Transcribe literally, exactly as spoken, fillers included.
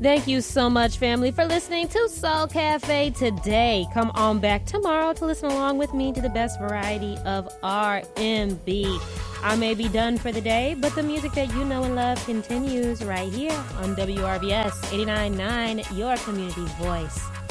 Thank you so much, family, for listening to Soul Cafe today. Come on back tomorrow to listen along with me to the best variety of R and B. I may be done for the day, but the music that you know and love continues right here on W R V S eighty-nine point nine, your community voice.